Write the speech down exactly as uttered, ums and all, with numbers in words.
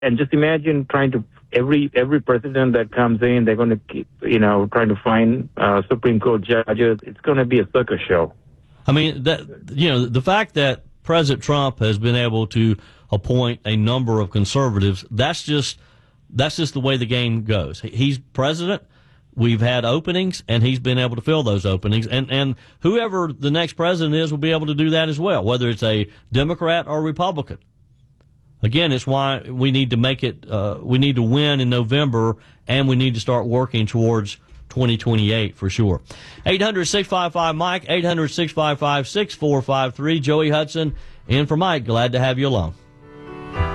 And just imagine trying to every every president that comes in, they're going to keep, you know, trying to find uh, Supreme Court judges. It's going to be a circus show. I mean, that you know, the fact that President Trump has been able to appoint a number of conservatives, that's just that's just the way the game goes. He's president. We've had openings, and he's been able to fill those openings. And, and whoever the next president is will be able to do that as well, whether it's a Democrat or Republican. Again, it's why we need to make it, uh, we need to win in November, and we need to start working towards twenty twenty-eight for sure. eight hundred, six five five, Mike, eight hundred, six five five, six four five three. Joey Hudson in for Mike. Glad to have you along.